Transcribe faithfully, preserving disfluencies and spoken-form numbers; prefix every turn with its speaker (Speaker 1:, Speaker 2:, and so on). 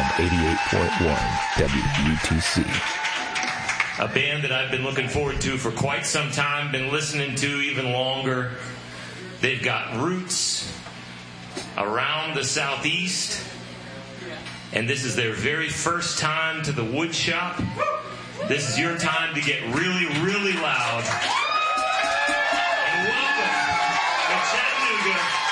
Speaker 1: eighty-eight point one W U T C.
Speaker 2: A band that I've been looking forward to for quite some time, been listening to even longer. They've got roots around the Southeast, and this is their very first time to the wood shop. This is your time to get really, really loud. And welcome to Chattanooga.